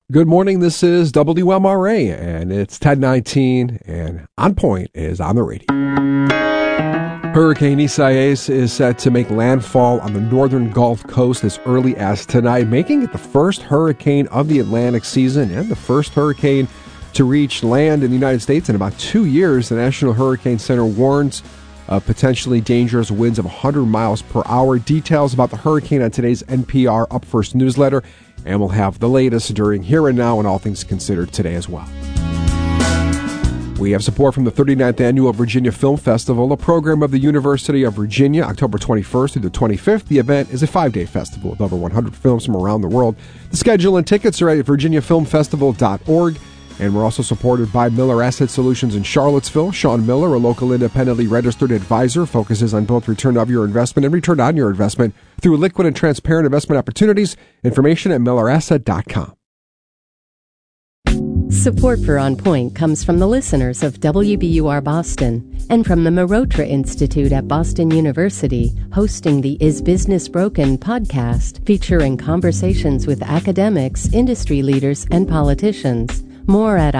Good morning, this is WMRA, and it's 10:19, and On Point is on the radio. Hurricane Isaias is set to make landfall on the northern Gulf Coast as early as tonight, making it the first hurricane of the Atlantic season and the first hurricane to reach land in the United States in about 2 years. The National Hurricane Center warns of potentially dangerous winds of 100 miles per hour. Details about the hurricane on today's NPR Up First newsletter, and we'll have the latest during Here and Now and All Things Considered today as well. We have support from the 39th Annual Virginia Film Festival, a program of the University of Virginia, October 21st through the 25th. The event is a 5-day festival with over 100 films from around the world. The schedule and tickets are at virginiafilmfestival.org. And we're also supported by Miller Asset Solutions in Charlottesville. Sean Miller, a local independently registered advisor, focuses on both return of your investment and return on your investment through liquid and transparent investment opportunities. Information at millerasset.com. Support for On Point comes from the listeners of WBUR Boston and from the Marotra Institute at Boston University, hosting the Is Business Broken podcast, featuring conversations with academics, industry leaders, and politicians. More at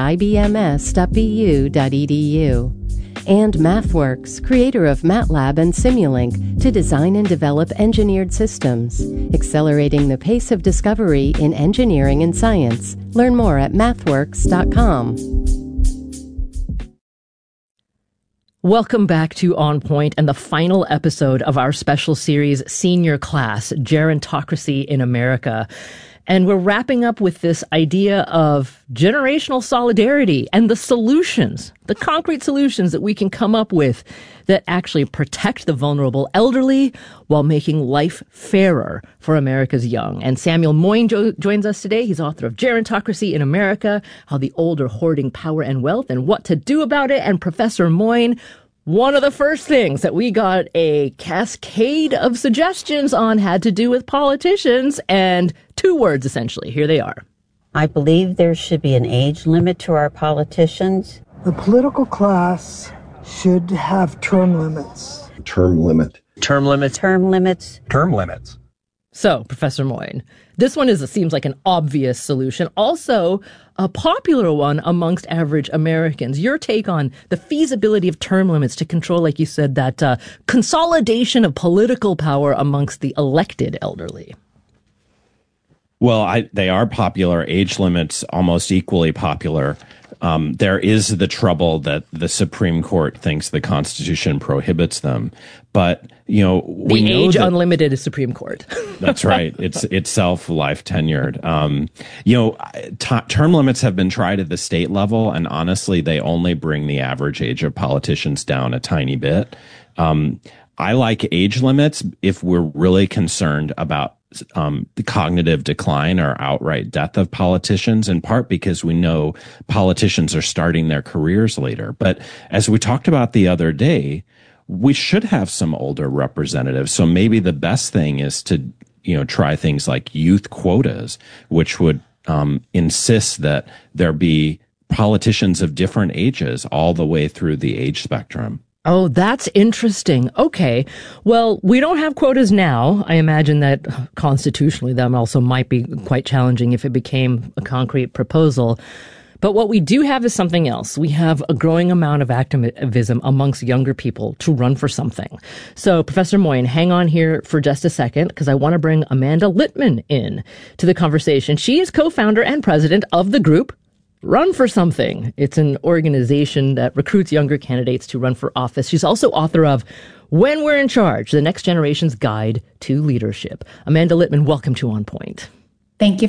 ibms.bu.edu. And MathWorks, creator of MATLAB and Simulink, to design and develop engineered systems, accelerating the pace of discovery in engineering and science. Learn more at mathworks.com. Welcome back to On Point and the final episode of our special series, Senior Class, Gerontocracy in America. And we're wrapping up with this idea of generational solidarity and the solutions, the concrete solutions that we can come up with that actually protect the vulnerable elderly while making life fairer for America's young. And Samuel Moyn joins us today. He's author of Gerontocracy in America, How the Old Are Hoarding Power and Wealth and What to Do About It. And Professor Moyn, one of the first things that we got a cascade of suggestions on had to do with politicians, and 2 words, essentially. Here they are. I believe there should be an age limit to our politicians. The political class should have term limits. Term limit. Term limits. Term limits. Term limits. So, Professor Moyn, this one seems like an obvious solution, also a popular one amongst average Americans. Your take on the feasibility of term limits to control, like you said, that consolidation of political power amongst the elected elderly. Well, they are popular. Age limits almost equally popular. There is the trouble that the Supreme Court thinks the Constitution prohibits them. But, we know the age unlimited Supreme Court. That's right. It's itself life tenured. Term limits have been tried at the state level, and honestly, they only bring the average age of politicians down a tiny bit. I like age limits if we're really concerned about the cognitive decline or outright death of politicians, in part because we know politicians are starting their careers later. But as we talked about the other day, we should have some older representatives. So maybe the best thing is to, try things like youth quotas, which would insist that there be politicians of different ages all the way through the age spectrum. Oh, that's interesting. Okay. Well, we don't have quotas now. I imagine that constitutionally that also might be quite challenging if it became a concrete proposal. But what we do have is something else. We have a growing amount of activism amongst younger people to run for something. So, Professor Moyn, hang on here for just a second, because I want to bring Amanda Litman in to the conversation. She is co-founder and president of the group Run for Something. It's an organization that recruits younger candidates to run for office. She's also author of When We're in Charge, The Next Generation's Guide to Leadership. Amanda Litman, welcome to On Point. Thank you